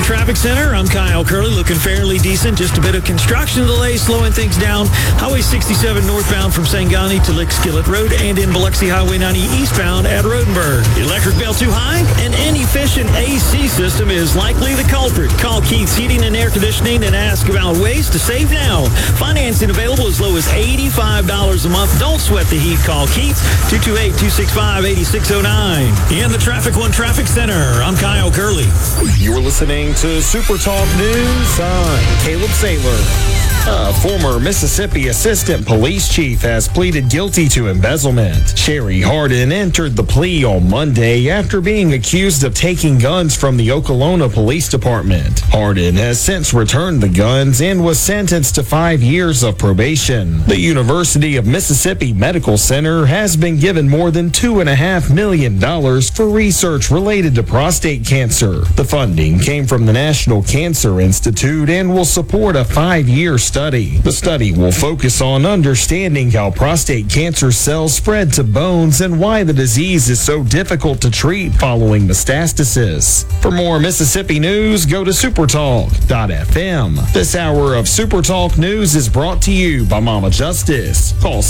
One Traffic Center. I'm Kyle Curley, looking fairly decent. Just a bit of construction delay slowing things down. Highway 67 northbound from Sangani to Lick Skillet Road and in Biloxi Highway 90 eastbound at Rodenberg. Electric bill too high? An inefficient AC system is likely the culprit. Call Keith's Heating and Air Conditioning and ask about ways to save now. Financing available as low as $85 a month. Don't sweat the heat. Call Keith's 228-265-8609. In the Traffic One Traffic Center, I'm Kyle Curley. You're listening to Super Talk News. I'm Caleb Saylor. A former Mississippi assistant police chief has pleaded guilty to embezzlement. Sherry Hardin entered the plea on Monday after being accused of taking guns from the Okolona Police Department. Hardin has since returned the guns and was sentenced to 5 years of probation. The University of Mississippi Medical Center has been given more than $2.5 million for research related to prostate cancer. The funding came from the National Cancer Institute and will support a 5-year study. The study will focus on understanding how prostate cancer cells spread to bones and why the disease is so difficult to treat following metastasis. For more Mississippi news, go to supertalk.fm. This hour of Super Talk News is brought to you by Mama Justice. Call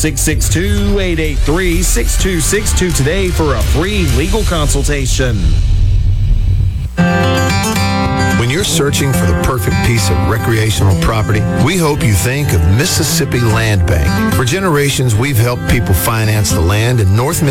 662-883-6262 today for a free legal consultation. When you're searching for the perfect piece of recreational property, we hope you think of Mississippi Land Bank. For generations, we've helped people finance the land in North